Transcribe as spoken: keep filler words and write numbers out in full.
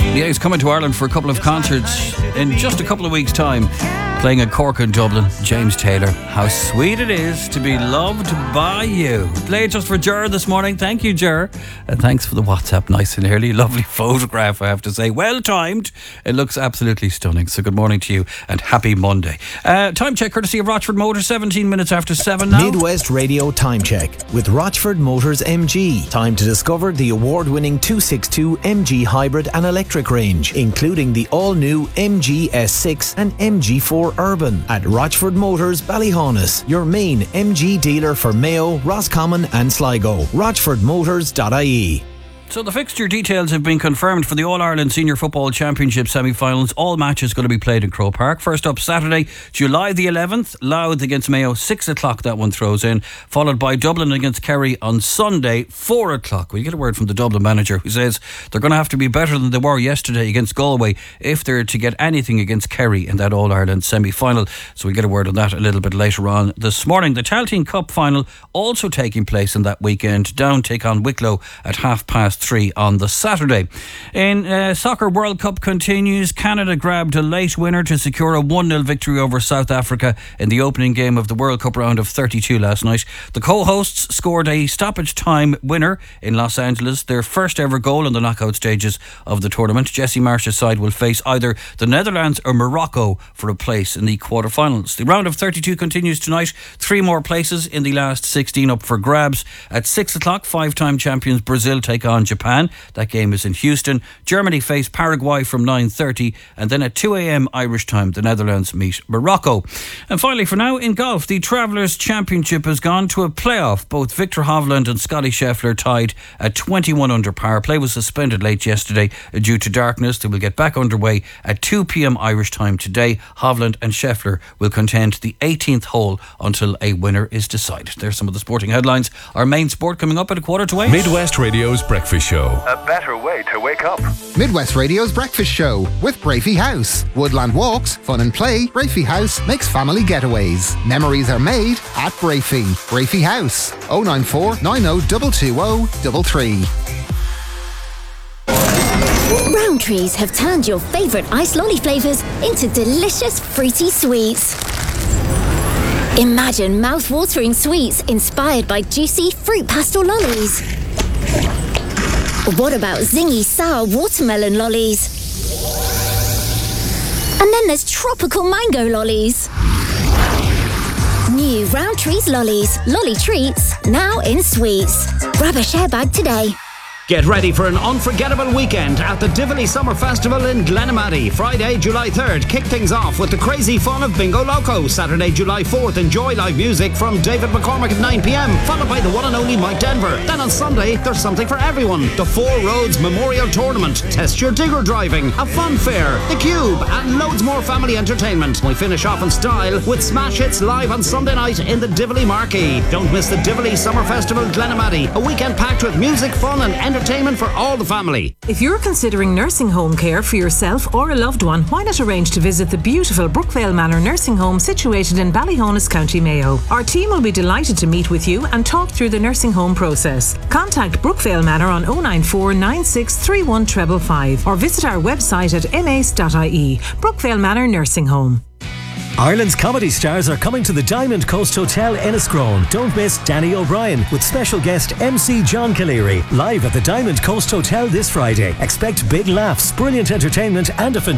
Yeah, he's coming to Ireland for a couple of concerts in just a couple of weeks' time, playing at Cork and Dublin. James Taylor, how sweet it is to be loved by you. Play it just for Ger this morning. Thank you, Ger. And thanks for the WhatsApp, nice and early. Lovely photograph, I have to say. Well timed. It looks absolutely stunning. So good morning to you and happy Monday. Uh, time check courtesy of Rochford Motors, seventeen minutes after seven now. Midwest Radio Time Check with Rochford Motors M G. Time to discover the award-winning two sixty-two M G hybrid and electric range, including the all-new M G S six and M G four Urban at Rochford Motors Ballyhaunis, your main M G dealer for Mayo, Roscommon and Sligo. rochford motors dot I E. So the fixture details have been confirmed for the All-Ireland Senior Football Championship semi-finals. All matches going to be played in Croke Park. First up, Saturday, July the eleventh, Louth against Mayo, six o'clock that one throws in, followed by Dublin against Kerry on Sunday, four o'clock. We get a word from the Dublin manager who says they're going to have to be better than they were yesterday against Galway if they're to get anything against Kerry in that All-Ireland semi-final. So we get a word on that a little bit later on this morning. The Tailteann Cup final also taking place in that weekend. Down take on Wicklow at half past three on the Saturday. In uh, Soccer World Cup continues. Canada grabbed a late winner to secure a one nil victory over South Africa in the opening game of the World Cup round of thirty-two last night. The co-hosts scored a stoppage time winner in Los Angeles, their first ever goal in the knockout stages of the tournament. Jesse Marsh's side will face either the Netherlands or Morocco for a place in the quarterfinals. The round of thirty-two continues tonight. Three more places in the last sixteen up for grabs. At six o'clock, five-time champions Brazil take on Japan. That game is in Houston. Germany face Paraguay from nine thirty, and then at two a.m. Irish time the Netherlands meet Morocco. And finally for now, in golf, the Travellers Championship has gone to a playoff. Both Victor Hovland and Scotty Scheffler tied at twenty-one under par. Play was suspended late yesterday due to darkness. They will get back underway at two p.m. Irish time today. Hovland and Scheffler will contend the eighteenth hole until a winner is decided. There's some of the sporting headlines. Our main sport coming up at a quarter to eight. Midwest Radio's Breakfast Show. A better way to wake up. Midwest Radio's Breakfast Show with Brafey House. Woodland walks, fun and play. Brafey House makes family getaways. Memories are made at Brafey. Brafey House. oh nine four, nine oh two two oh three three. Rowntree's have turned your favourite ice lolly flavours into delicious fruity sweets. Imagine mouth-watering sweets inspired by juicy fruit pastel lollies. What about zingy sour watermelon lollies? And then there's tropical mango lollies. New Rowntree's lollies, lolly treats, now in sweets. Grab a share bag today. Get ready for an unforgettable weekend at the Divoli Summer Festival in Glenamaddy. Friday, July third, kick things off with the crazy fun of Bingo Loco. Saturday, July fourth, enjoy live music from David McCormick at nine p.m, followed by the one and only Mike Denver. Then on Sunday, there's something for everyone. The Four Roads Memorial Tournament, test your digger driving, a fun fair, the Cube, and loads more family entertainment. We finish off in style with Smash Hits live on Sunday night in the Divoli Marquee. Don't miss the Divoli Summer Festival Glenamaddy, a weekend packed with music, fun and entertainment Entertainment for all the family. If you're considering nursing home care for yourself or a loved one, why not arrange to visit the beautiful Brookvale Manor Nursing Home situated in Ballyhaunis, County Mayo. Our team will be delighted to meet with you and talk through the nursing home process. Contact Brookvale Manor on oh nine four, nine six three one five five or visit our website at m a c e dot i e. Brookvale Manor Nursing Home. Ireland's comedy stars are coming to the Diamond Coast Hotel Enniscrone. Don't miss Danny O'Brien with special guest M C John Caleri live at the Diamond Coast Hotel this Friday. Expect big laughs, brilliant entertainment and a fantastic